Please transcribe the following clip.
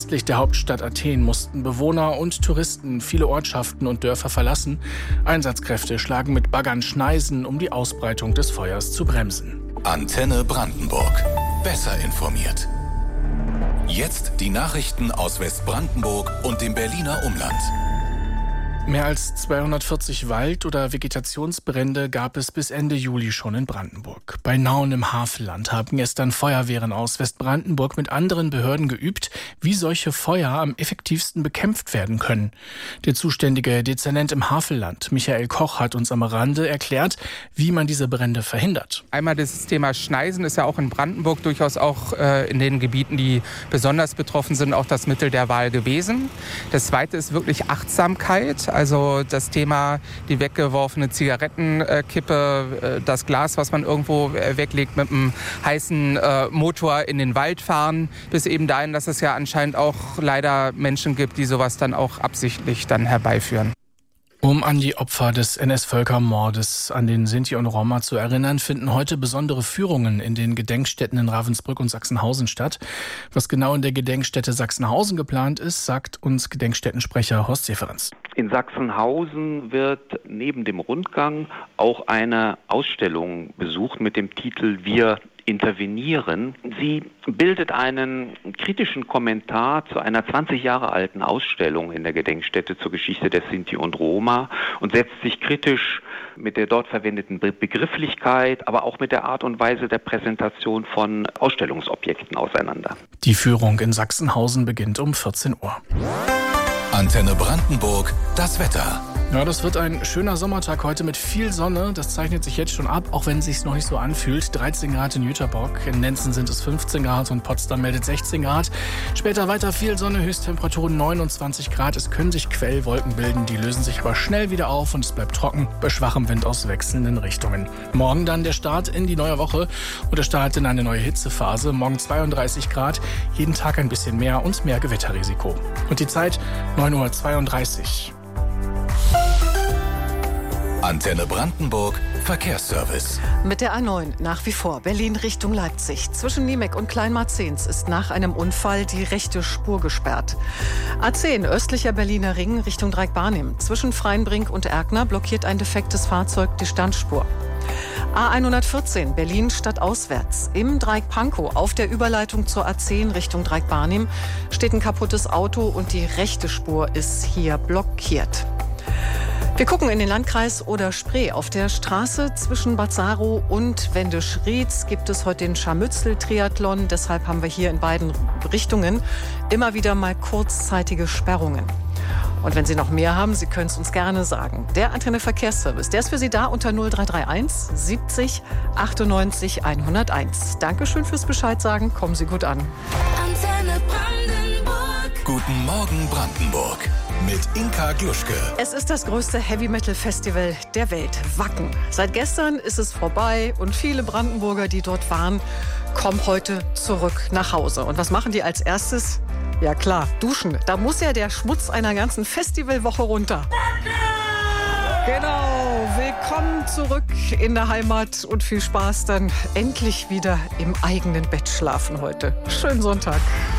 Östlich der Hauptstadt Athen mussten Bewohner und Touristen viele Ortschaften und Dörfer verlassen. Einsatzkräfte schlagen mit Baggern Schneisen, um die Ausbreitung des Feuers zu bremsen. Antenne Brandenburg. Besser informiert. Jetzt die Nachrichten aus Westbrandenburg und dem Berliner Umland. Mehr als 240 Wald- oder Vegetationsbrände gab es bis Ende Juli schon in Brandenburg. Bei Nauen im Havelland haben gestern Feuerwehren aus Westbrandenburg mit anderen Behörden geübt, wie solche Feuer am effektivsten bekämpft werden können. Der zuständige Dezernent im Havelland, Michael Koch, hat uns am Rande erklärt, wie man diese Brände verhindert. Einmal das Thema Schneisen ist ja auch in Brandenburg durchaus auch in den Gebieten, die besonders betroffen sind, auch das Mittel der Wahl gewesen. Das Zweite ist wirklich Achtsamkeit. Also das Thema, die weggeworfene Zigarettenkippe, das Glas, was man irgendwo weglegt, mit einem heißen Motor in den Wald fahren, bis eben dahin, dass es ja anscheinend auch leider Menschen gibt, die sowas dann auch absichtlich dann herbeiführen. Um an die Opfer des NS-Völkermordes an den Sinti und Roma zu erinnern, finden heute besondere Führungen in den Gedenkstätten in Ravensbrück und Sachsenhausen statt. Was genau in der Gedenkstätte Sachsenhausen geplant ist, sagt uns Gedenkstättensprecher Horst Seferens. In Sachsenhausen wird neben dem Rundgang auch eine Ausstellung besucht mit dem Titel Wir intervenieren. Sie bildet einen kritischen Kommentar zu einer 20 Jahre alten Ausstellung in der Gedenkstätte zur Geschichte der Sinti und Roma und setzt sich kritisch mit der dort verwendeten Begrifflichkeit, aber auch mit der Art und Weise der Präsentation von Ausstellungsobjekten auseinander. Die Führung in Sachsenhausen beginnt um 14 Uhr. Antenne Brandenburg, das Wetter. Ja, das wird ein schöner Sommertag heute mit viel Sonne. Das zeichnet sich jetzt schon ab, auch wenn es sich noch nicht so anfühlt. 13 Grad in Jüterbock, in Nenzen sind es 15 Grad und Potsdam meldet 16 Grad. Später weiter viel Sonne, Höchsttemperaturen 29 Grad. Es können sich Quellwolken bilden, die lösen sich aber schnell wieder auf und es bleibt trocken bei schwachem Wind aus wechselnden Richtungen. Morgen dann der Start in die neue Woche und der Start in eine neue Hitzephase. Morgen 32 Grad, jeden Tag ein bisschen mehr und mehr Gewitterrisiko. Und die Zeit 9:32 Uhr. Antenne Brandenburg, Verkehrsservice. Mit der A9 nach wie vor Berlin Richtung Leipzig. Zwischen Niemek und Kleinmarzens ist nach einem Unfall die rechte Spur gesperrt. A10 östlicher Berliner Ring Richtung Dreieck-Barnim. Zwischen Freienbrink und Erkner blockiert ein defektes Fahrzeug die Standspur. A114 Berlin stadtauswärts. Im Dreieck Pankow auf der Überleitung zur A10 Richtung Dreieck-Barnim steht ein kaputtes Auto und die rechte Spur ist hier blockiert. Wir gucken in den Landkreis Oder-Spree. Auf der Straße zwischen Bad Saro und Wendisch-Rietz gibt es heute den Scharmützel-Triathlon. Deshalb haben wir hier in beiden Richtungen immer wieder mal kurzzeitige Sperrungen. Und wenn Sie noch mehr haben, Sie können es uns gerne sagen. Der Antenne Verkehrsservice, der ist für Sie da unter 0331 70 98 101. Dankeschön fürs Bescheid sagen. Kommen Sie gut an. Antenne Brandenburg. Guten Morgen Brandenburg. Mit Inka Gluschke. Es ist das größte Heavy-Metal-Festival der Welt, Wacken. Seit gestern ist es vorbei und viele Brandenburger, die dort waren, kommen heute zurück nach Hause. Und was machen die als erstes? Ja klar, duschen. Da muss ja der Schmutz einer ganzen Festivalwoche runter. Genau, willkommen zurück in der Heimat und viel Spaß dann endlich wieder im eigenen Bett schlafen heute. Schönen Sonntag.